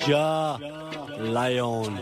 Ja Lion.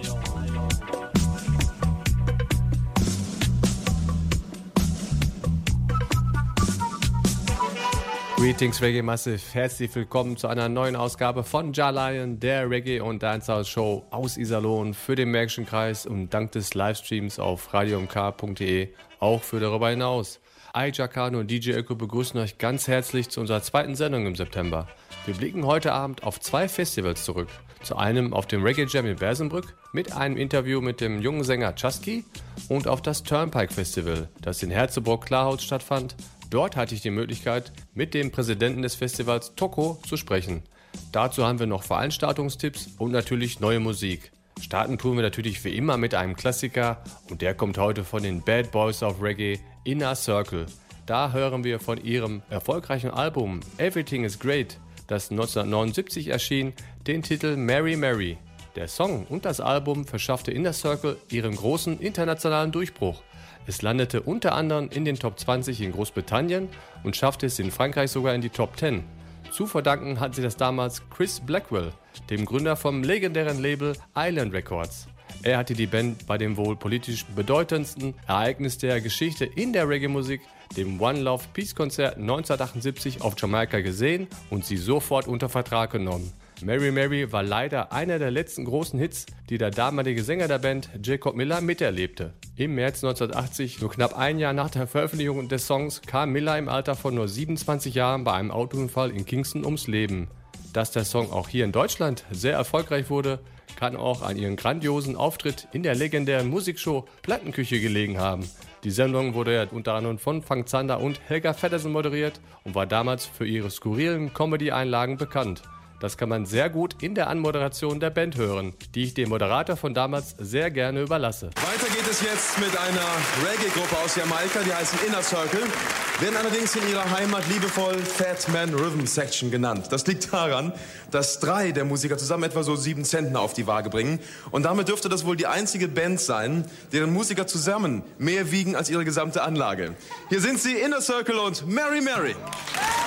Greetings Reggae Massive, herzlich willkommen zu einer neuen Ausgabe von Ja Lion, der Reggae- und Dancehall-Show aus Iserlohn für den Märkischen Kreis und dank des Livestreams auf radiomk.de auch für darüber hinaus. Jacquard und DJ Öko begrüßen euch ganz herzlich zu unserer zweiten Sendung im September. Wir blicken heute Abend auf 2 Festivals zurück. Zu einem auf dem Reggae Jam in Bersenbrück mit einem Interview mit dem jungen Sänger Chusky und auf das Turnpike Festival, das in Herzogbrock-Klarholz stattfand. Dort hatte ich die Möglichkeit, mit dem Präsidenten des Festivals Toko zu sprechen. Dazu haben wir noch Veranstaltungstipps und natürlich neue Musik. Starten tun wir natürlich wie immer mit einem Klassiker und der kommt heute von den Bad Boys of Reggae, Inner Circle. Da hören wir von ihrem erfolgreichen Album Everything is Great, das 1979 erschien, den Titel Mary Mary. Der Song und das Album verschaffte Inner Circle ihren großen internationalen Durchbruch. Es landete unter anderem in den Top 20 in Großbritannien und schaffte es in Frankreich sogar in die Top 10. Zu verdanken hat sie das damals Chris Blackwell, dem Gründer vom legendären Label Island Records. Er hatte die Band bei dem wohl politisch bedeutendsten Ereignis der Geschichte in der Reggae-Musik, dem One Love Peace Konzert 1978 auf Jamaika gesehen und sie sofort unter Vertrag genommen. Mary Mary war leider einer der letzten großen Hits, die der damalige Sänger der Band Jacob Miller miterlebte. Im März 1980, nur knapp ein Jahr nach der Veröffentlichung des Songs, kam Miller im Alter von nur 27 Jahren bei einem Autounfall in Kingston ums Leben. Dass der Song auch hier in Deutschland sehr erfolgreich wurde, kann auch an ihren grandiosen Auftritt in der legendären Musikshow Plattenküche gelegen haben. Die Sendung wurde ja unter anderem von Frank Zander und Helga Feddersen moderiert und war damals für ihre skurrilen Comedy-Einlagen bekannt. Das kann man sehr gut in der Anmoderation der Band hören, die ich dem Moderator von damals sehr gerne überlasse. Weiter geht es jetzt mit einer Reggae-Gruppe aus Jamaika, die heißen Inner Circle, werden allerdings in ihrer Heimat liebevoll Fat Man Rhythm Section genannt. Das liegt daran, dass 3 der Musiker zusammen etwa so 7 Zentner auf die Waage bringen. Und damit dürfte das wohl die einzige Band sein, deren Musiker zusammen mehr wiegen als ihre gesamte Anlage. Hier sind sie, Inner Circle und Mary Mary.